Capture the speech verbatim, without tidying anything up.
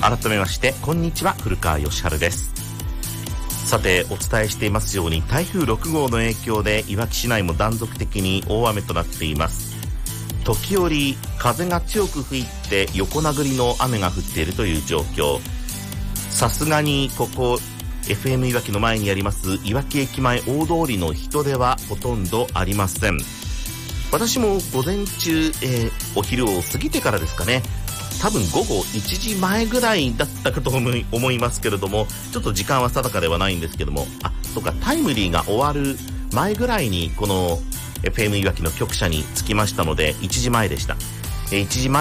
改めましてこんにちは、古川義晴です。さて、お伝えしていますように台風ろく号の影響でいわき市内も断続的に大雨となっています。時折風が強く吹いて横殴りの雨が降っているという状況。さすがにここ エフエム いわきの前にありますいわき駅前大通りの人出はほとんどありません。私も午前中、えー、お昼を過ぎてからですかね、多分午後いちじまえぐらいだったかと思いますけれども、ちょっと時間は定かではないんですけども、あ、そうか、タイムリーが終わる前ぐらいにこの エフエム いわきの局舎に着きましたのでいちじまえでした。いちじまえ